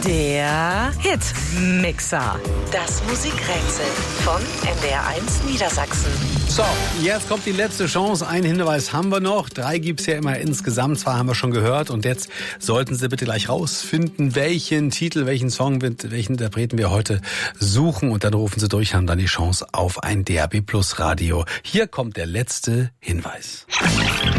Der Hitmixer. Das Musikrätsel von NDR1 Niedersachsen. So, jetzt kommt die letzte Chance. Einen Hinweis haben wir noch. 3 gibt's ja immer insgesamt. 2 haben wir schon gehört. Und jetzt sollten Sie bitte gleich rausfinden, welchen Titel, welchen Song, welchen Interpreten wir heute suchen. Und dann rufen Sie durch, haben dann die Chance auf ein DAB+ Radio. Hier kommt der letzte Hinweis.